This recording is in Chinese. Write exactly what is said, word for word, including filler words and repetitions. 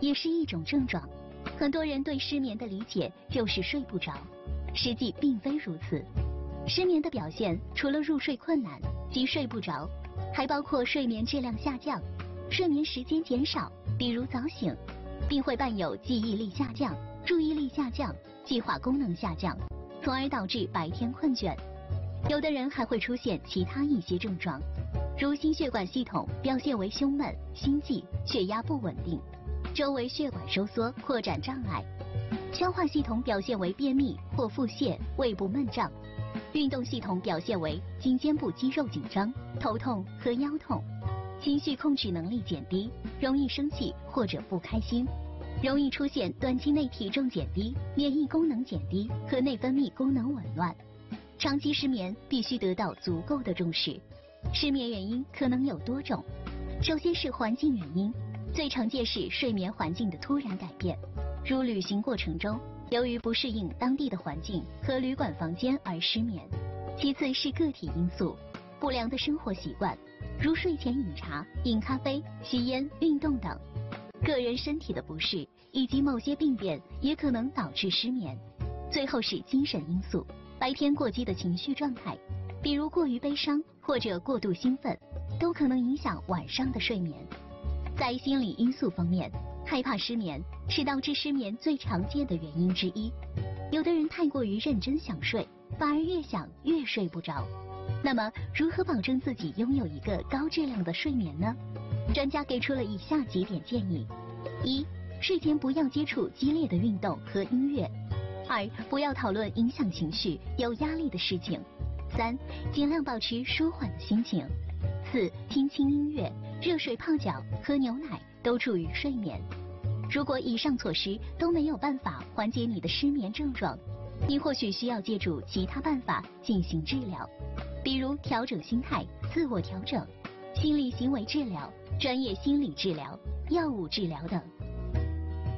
也是一种症状。很多人对失眠的理解就是睡不着，实际并非如此。失眠的表现除了入睡困难即睡不着，还包括睡眠质量下降、睡眠时间减少，比如早醒，并会伴有记忆力下降、注意力下降、计划功能下降，从而导致白天困倦。有的人还会出现其他一些症状，如心血管系统表现为胸闷、心悸、血压不稳定，周围血管收缩、扩展障碍；消化系统表现为便秘或腹泻、胃部闷胀；运动系统表现为颈肩部肌肉紧张、头痛和腰痛；情绪控制能力减低，容易生气或者不开心，容易出现短期内体重减低、免疫功能减低和内分泌功能紊乱。长期失眠必须得到足够的重视。失眠原因可能有多种，首先是环境原因，最常见是睡眠环境的突然改变，如旅行过程中由于不适应当地的环境和旅馆房间而失眠。其次是个体因素，不良的生活习惯，如睡前饮茶、饮咖啡、吸烟、运动等；个人身体的不适以及某些病变也可能导致失眠。最后是精神因素，白天过激的情绪状态，比如过于悲伤或者过度兴奋，都可能影响晚上的睡眠。在心理因素方面，害怕失眠是导致失眠最常见的原因之一。有的人太过于认真想睡，反而越想越睡不着。那么如何保证自己拥有一个高质量的睡眠呢？专家给出了以下几点建议：一、睡前不要接触激烈的运动和音乐；二、不要讨论影响情绪、有压力的事情；三、尽量保持舒缓的心情；四、听轻音乐、热水泡脚、喝牛奶都助于睡眠。如果以上措施都没有办法缓解你的失眠症状，你或许需要借助其他办法进行治疗，比如调整心态、自我调整、心理行为治疗、专业心理治疗、药物治疗等。